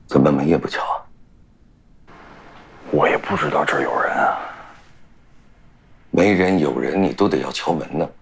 怎么门也不敲啊？ 我也不知道这儿有人啊。 没人有人，你都得要敲门呢。